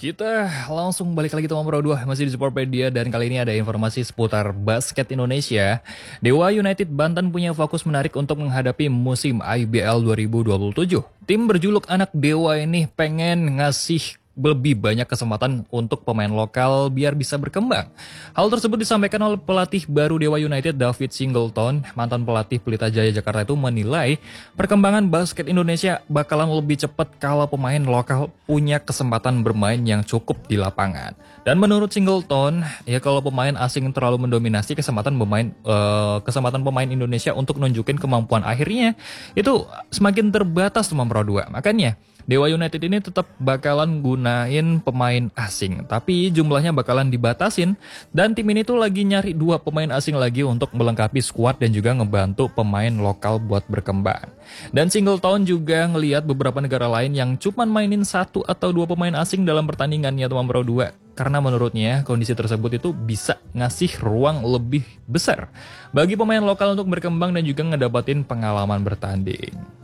Kita langsung balik lagi teman Pro 2 masih di Sportpedia dan kali ini ada informasi seputar basket Indonesia. Dewa United Banten punya fokus menarik untuk menghadapi musim IBL 2027. Tim berjuluk Anak Dewa ini pengen ngasih lebih banyak kesempatan untuk pemain lokal biar bisa berkembang. Hal tersebut disampaikan oleh pelatih baru Dewa United David Singleton. Mantan pelatih Pelita Jaya Jakarta itu menilai perkembangan basket Indonesia bakalan lebih cepat kalau pemain lokal punya kesempatan bermain yang cukup di lapangan. Dan menurut Singleton, ya kalau pemain asing terlalu mendominasi kesempatan pemain Indonesia untuk nunjukin kemampuan akhirnya itu semakin terbatas teman Pro 2. Makanya Dewa United ini tetap bakalan gunain pemain asing, tapi jumlahnya bakalan dibatasin. Dan tim ini tuh lagi nyari 2 pemain asing lagi untuk melengkapi skuad dan juga ngebantu pemain lokal buat berkembang. Dan Singleton juga ngelihat beberapa negara lain yang cuman mainin 1 atau 2 pemain asing dalam pertandingannya teman Pro 2. Karena menurutnya kondisi tersebut itu bisa ngasih ruang lebih besar bagi pemain lokal untuk berkembang dan juga ngedapatin pengalaman bertanding.